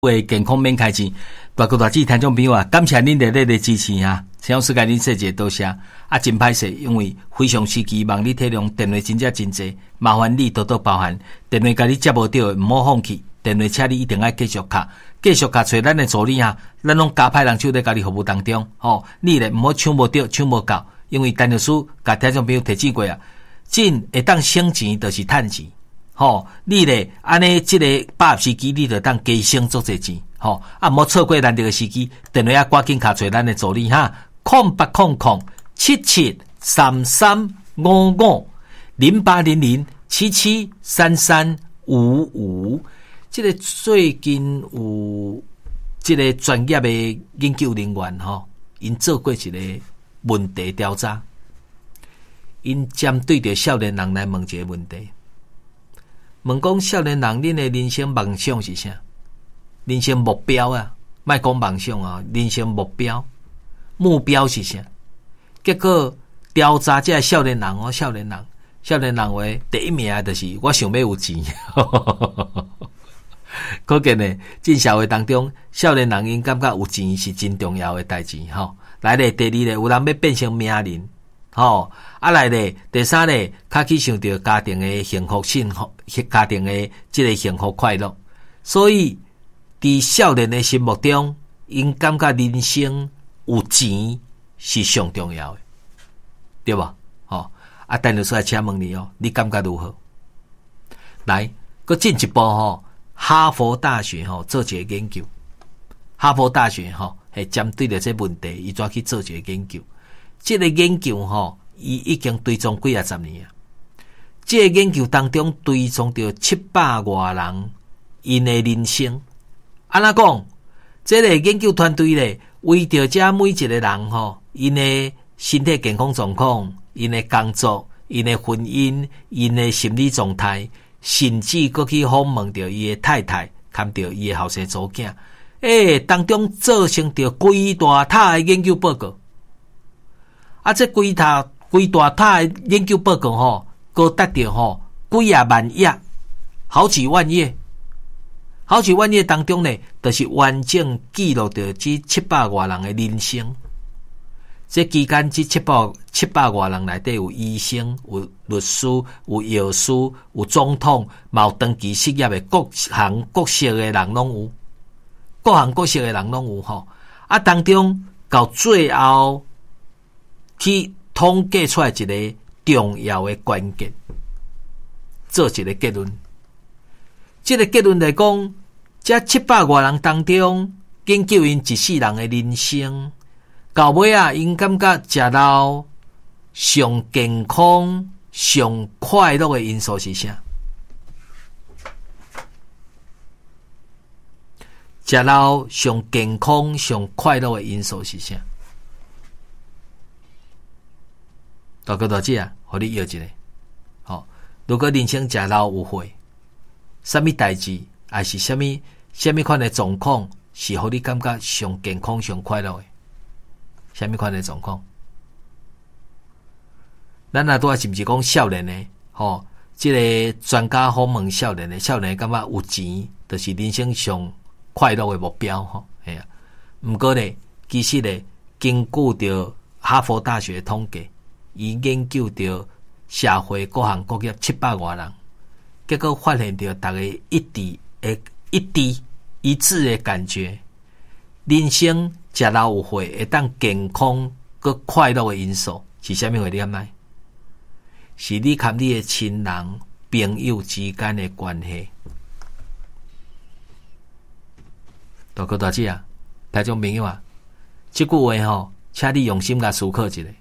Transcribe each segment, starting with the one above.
为健康免开钱，大哥大姐听众朋友啊，感谢恁热烈的支持啊！请世界恁说一个多谢啊，真歹势，因为非常时期望你体谅，电话真正真济，麻烦你多多包涵。电话甲你接无到的，毋好放弃，电话请你一定要继续卡，继续卡找咱的助理啊，咱拢加派人手在家己服务当中，你咧毋好抢无到，抢无够，因为陈律师甲听众朋友提醒过啊，真会当省钱，就是趁钱。你咧安尼即个把握时机，你就当加省足侪钱，毋好错过难得的时机。电话赶紧卡找咱的助理哈，08007733550800773355。即个最近有即个专业的研究人员因做过一个问题调查，因针对着少年人来问一个问题。问讲少年人，恁的人生梦想是啥？人生目标啊，莫讲梦想啊，人生目标是啥？结果调查这个少年人少年人话第一名就是我想要有钱。可见呢，进社会当中，少年人因感觉有钱是真重要的代志来咧，第二咧，有人要变成名人。来咧，第三咧，较去想到家庭的幸福家庭的这个幸福快乐，所以伫少年的心目中，因感觉人生有钱是上重要的，对吧？陈律师来请问你你感觉如何？来，搁进一步哈佛大学做一个研究，哈佛大学系针对着这问题，伊怎去做一个研究？这个研究伊已经追踪几啊十年啊。这个研究当中追踪到700多人因的人生。安怎讲？这个研究团队咧，为着这每一个人因的身体健康状况、因的工作、因的婚姻、因的心理状态，甚至搁去访问着伊的太太，看着伊的后生祖囝，当中做成着规大塔的研究报告。这规大塔的研究报告搁得到几啊万页，好几万页当中呢，就是完整记录着这700多人的人生。这期间这700多人内底有医生、有律师、有药师、有总统，嘛有长期失业的各行各色的人拢有，当中到最后去统计出来一个重要的关键，做一个结论。这个结论来讲，这700多人当中，研究因一世人的人生，到尾啊，因感觉食到上健康、上快乐的因素是啥？食到上健康、上快乐的因素是啥？大哥大姐啊，互你摇一个。如果人生食老有悔，什么代志，还是什么款的状况，是互你感觉上健康、上快乐的？什么款的状况？咱若拄是毋是讲少年的？这个专家访问少年的感觉有钱，就是人生上快乐的目标系啊。毋过咧，其实咧，根据着哈佛大学统计。伊研究到社会各行各业700多人，结果发现到大家一致的感觉，人生食老有岁会当健康佮快乐的因素是啥物回点呢？是你和你的亲人朋友之间的关系。大哥大姐啊，听众朋友啊，这句话请你用心甲思考一下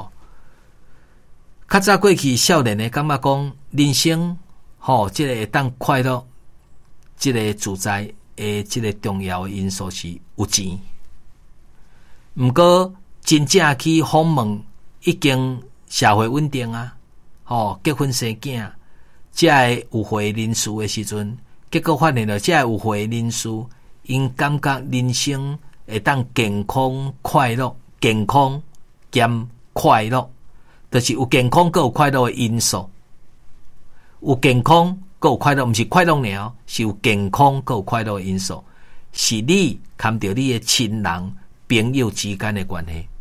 较早过去少年的感觉讲人生这个会当快乐，这个自在的这个重要的因素是有钱。毋过真正去访问已经社会稳定啊，结婚生囝，这个有岁人士的时阵，结果发现了这个有岁人士因感觉人生会当健康快乐，健康兼快乐。就是有健康佮有快乐的因素，有健康佮有快乐，毋是快乐尔，是有健康佮有快乐的因素。 是你牵着你的亲人朋友之间的关系。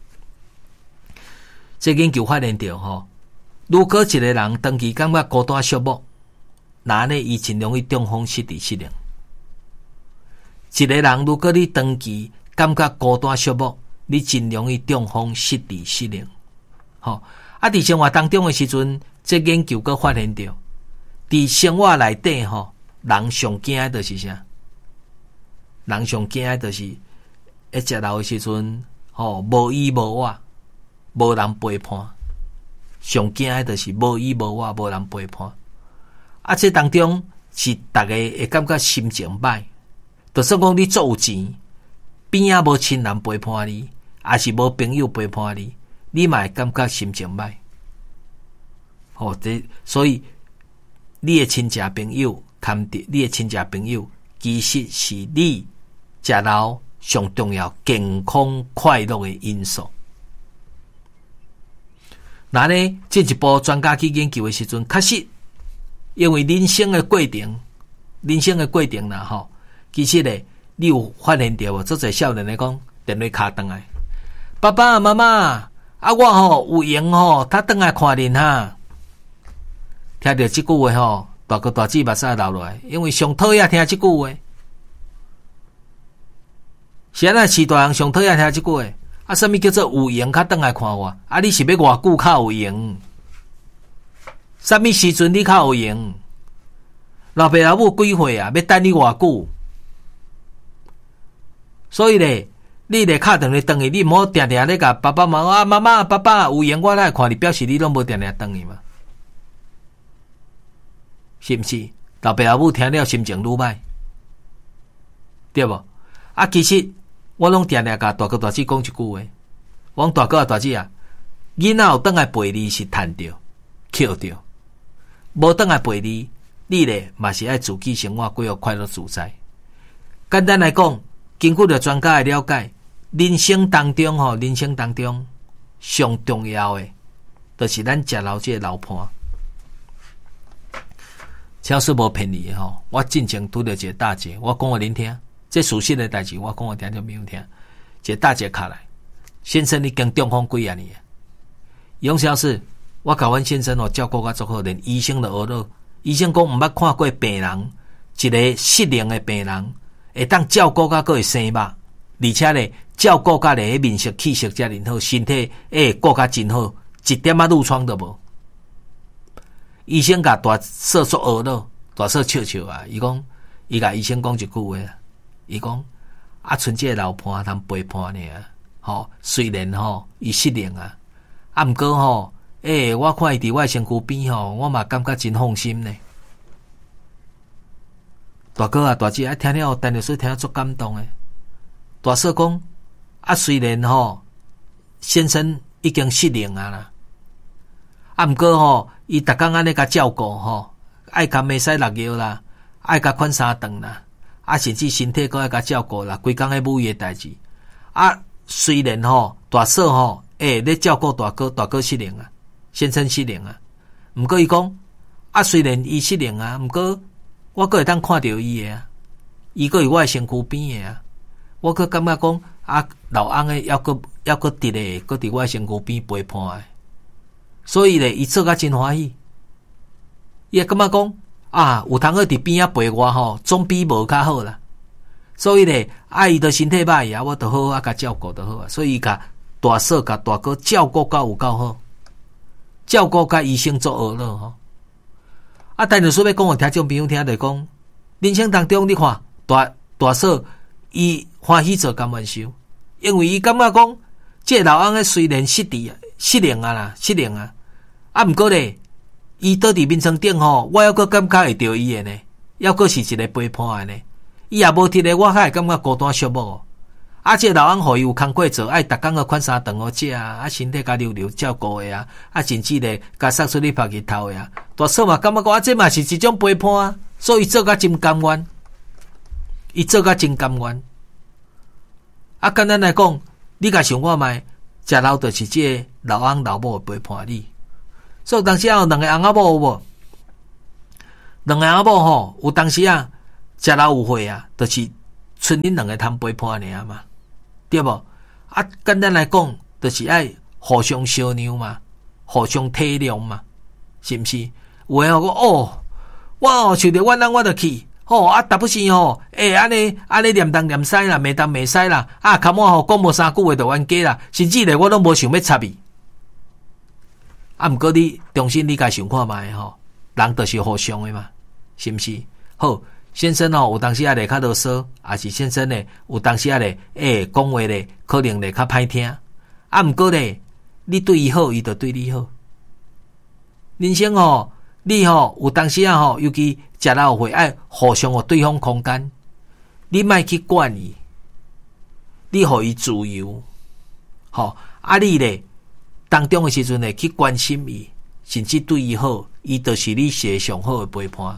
这研究发现到吼，如果一个人长期感觉孤单寂寞，那呢伊真容易中风失智失灵。一个人如果你长期感觉孤单寂寞，你真容易中风失智失灵。吼，伫生活当中的时阵，这研究阁发现到，伫生活内底吼，人上惊的就是啥？人上惊的就是食老的时阵，吼无依无我，无人陪伴。上惊的就是无依无我，无人陪伴。这当中是大家会感觉心情歹，就算讲你足有钱，边仔无亲人陪伴你，也是无朋友陪伴你，你嘛会感觉心情歹。所以你的亲戚朋友，你的亲戚朋友，其实是你食老上重要健康快乐的因素。那呢，进一步专家去研究的时阵，确实，因为人生的过程啦吼，其实咧，你有发现到无？做侪少年来讲，电话卡转来，爸爸妈妈，我吼有闲吼，他转来看恁哈。听到这句话吼，大哥大姐目屎流落来，因为上讨厌听这句话。是安那市大人上讨厌听这句话。什么叫做有闲较转来看我？你是要偌久较有闲？什么时阵你较有闲？老爸老母几岁啊？要等你偌久？所以咧，你咧敲电话转去，你唔好定定咧甲爸爸妈妈妈妈爸爸有闲我来看你，表示你拢无定定转去嘛？是毋是？老爸老母听了心情愈歹，对无？其实。我拢定定甲大哥大姐讲一句话，我讲大哥啊大姐啊，囡仔有转来陪你是趁着、捡着，无转来陪你，你咧嘛是爱自己生活过快乐自在。简单来讲，根据着专家的了解，人生当中上重要的，就是咱食老这个老伴。超市无骗你吼，我进前拄着一个大姐，我讲互恁听。这属实的代志，我讲我听就没有听。一个大姐卡来，先生，你经中风几啊年？杨小是，我甲阮先生照顾甲足好，连医生都学了。医生讲毋捌看过病人，一个失灵的病人，会当照顾甲佫会生肉，而且咧照顾甲咧面色气色遮尔好，身体会顾甲真好，一点仔褥疮都无。医生甲大嫂足学了，大嫂笑笑啊，伊甲医生讲一句话。伊讲剩这个老伴通陪伴你啊，吼，虽然吼伊失灵啊，毋过吼，我看伊伫我身躯边吼，我嘛感觉真放心呢。大哥啊，大姐听了，陈律师听了足感动诶。大嫂讲虽然吼先生已经失灵啊啦，毋过吼伊逐工安尼甲照顾吼，爱甲买使落药啦，爱甲款衫顿啦。甚至身体搁爱甲照顾啦，规工喺母伊诶代志。虽然吼大嫂吼，咧照顾大哥，大哥失灵啊，先生失灵啊。毋过伊讲虽然伊失灵啊，毋过我搁会当看着伊诶啊，伊搁伫我诶身躯边诶啊，我搁感觉讲老翁诶，要搁伫咧，搁伫我诶身躯边陪伴诶。所以咧，伊做甲真欢喜，伊会感觉讲。有通好伫边仔陪我吼，总比无较好啦。所以咧，伊的身体歹我就好甲照顾就好啊。所以甲大嫂甲大哥照顾甲有够好，照顾甲医生做学了吼。但是说要讲互听众朋友听，就讲人生当中，你看大嫂伊欢喜做甘愿受，因为伊感觉讲，这老翁虽然失灵啊，毋过咧。伊倒伫面床顶吼，我还阁感觉会着伊诶呢，还阁是一个陪伴诶呢。伊也无伫咧，我还会感觉孤单寂寞哦。这老翁互伊有工课做，爱逐工个款衫顿好食啊，身体甲溜溜照顾诶啊，甚至咧甲送出去晒日头诶啊。大嫂嘛感觉讲这嘛是一种陪伴啊，所以做甲真甘愿。简单来讲，你甲想看觅，食老就是这个老翁老母陪伴你。所以当时两个翁仔某有无？两个翁仔某吼，有当时食老有岁啊，就是剩恁两个通陪伴尔嘛，对无？啊，简单来讲，就是爱互相相让嘛，互相体谅嘛，是毋是？有诶我受着阮人我就去，达不是安尼念东念西啦，骂东骂西啦，看我讲无三句话就冤家啦，甚至咧我都无想要插伊。毋过你重新你家想看觅人就是互相诶嘛，是毋是？好，先生有当时也会较啰嗦，也是先生咧有当时也会讲话咧，可能咧较歹听。毋过咧，你对伊好，伊就对你好。人生你有当时尤其食老会爱互相互对方空间，你莫去管伊，你互伊自由。你咧当中诶时阵咧去关心伊，甚至对伊好，伊就是你世界上好诶陪伴。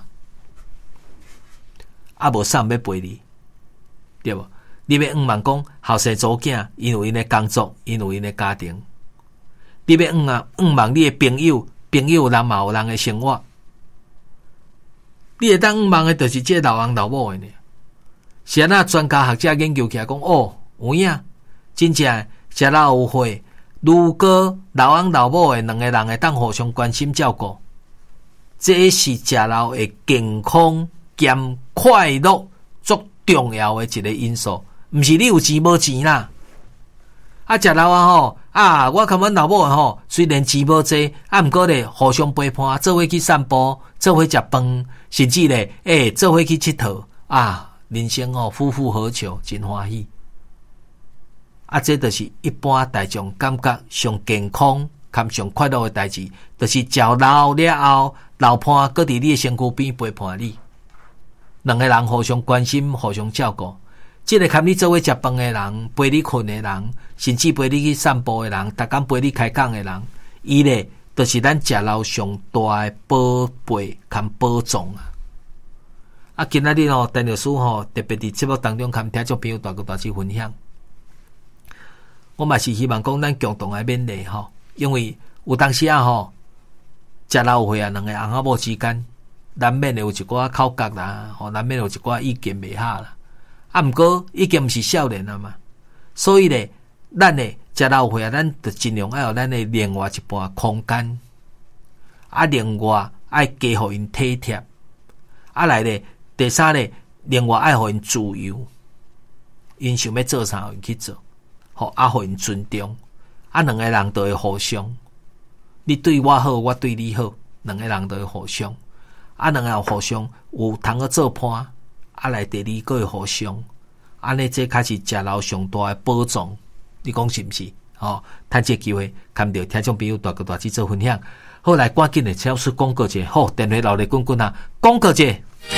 无啥要陪你，对无？你要问讲后生祖囝，因有因诶工作，因有因诶家庭。你要问你诶朋友有人嘛有人诶生活。你会当问诶，就是这老翁老母诶呢。是安那专家学者研究起来讲，有影，真正食老有会，如果老翁老母诶两个人会当互相关心照顾，这是食老诶健康兼快乐足重要诶一个因素。毋是你有钱无钱啦，食老我看阮老母虽然钱无济，毋过咧互相陪伴，做伙去散步，做伙食饭，甚至咧做伙去佚佗人生夫复何求，真欢喜。这就是一般大众感觉上健康、含上快乐诶代志，就是照老了后，老伴搁伫你诶身躯边陪伴你，两个人互相关心、互相照顾。这个看你做伙食饭的人，陪你困的人，甚至陪你去散步的人，逐工陪你开讲的人，伊咧就是咱食老上大的宝贝含宝藏今仔日陈律师特别伫节目当中，跟听众朋友大家分享。我嘛是希望讲咱共同来勉励因为有当时食老会两个翁仔某之间，难免有一寡口角啦，难免有一寡意見袂合啦。毋过已經毋是少年了嘛，所以咧，咱咧食老會咱就盡量愛有咱咧另外一半空間，另外愛加互因體貼，來咧第三咧，另外愛互因自由，因想要做啥因去做，互因尊重，兩個人都會互相，你對我好，我對你好，兩個人都會互相，兩個人互相有通去做伴。來第二個會互相，安尼這開始食老上大的寶藏，你講是毋是？趁這機會，看到聽眾朋友大家做分享，好來趕緊的超出廣告者，好電話留嚟滾滾廣告者。